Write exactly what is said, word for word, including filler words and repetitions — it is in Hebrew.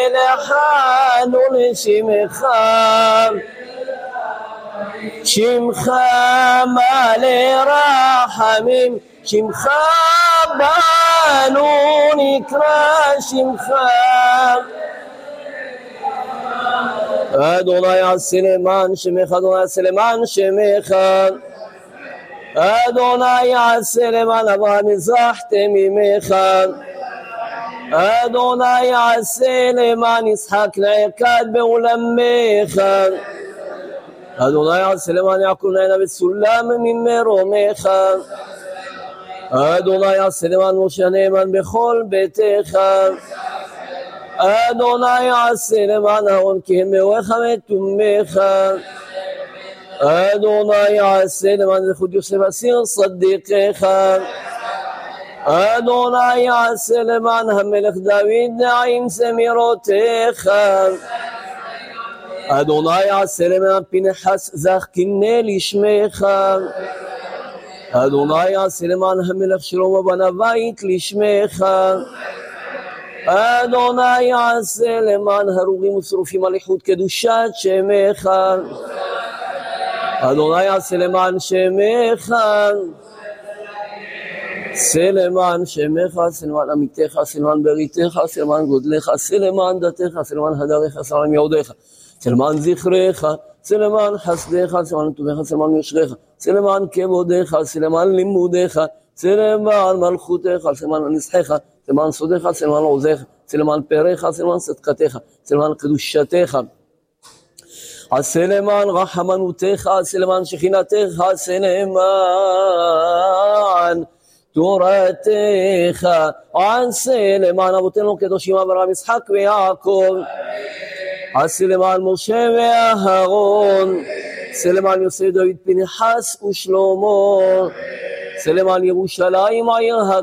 לחנו לשמך, שמך מלא רחמים, שמך בנו נקרא שמך. אדוני עשה למען שמך, אדוני עשה למען שמך, אדוני עשה למען אברהם מזרחתם ממך, אדוני עשה למען יצחק נעקד בעולמך, אדוני עשה למען יעקב נענה בסולם ממרומך, אדוני עשה למען משה נאמן בכל ביתך, אדוני עשה למען אהרון כי הם מאורך מתומך, אדוני עשה למען זכות יוסף אסיר צדיקך, אדוני עשה למען המלך דוד נעים זמירותיך, אדוני עשה למען פנחס זך קינא לשמך, אדוני עשה למען המלך שלמה בנה בית לשמך, אדוני עשה למען הרוגים ושרופים על איכות קדושת שמך, אדוני עשה למען שמך, עשה למען שמך, עשה למען עמיתך, עשה למען בריתך, עשה למען גודלך, עשה למען דתך, עשה למען הדרך, עשה למען יעודך, עשה למען זכרך, עשה למען חסדך, עשה למען טובך, עשה למען יושרך, עשה למען כבודך, עשה למען לימודך, עשה למען מלכותך, עשה למען נסחך, עשה למען סודך, עשה למען עוזך, עשה למען פארך, עשה למען צדקתך, עשה למען קדושתך, עשה למען רחמנותך, עשה למען שכינתך, עשה למען תורתך, עשה למען אבותינו הקדושים אברהם יצחק ויעקב, עשה למען משה ואהרון, עשה למען יוסף דוד פנחס ושלמה, עשה למען ירושלים עיר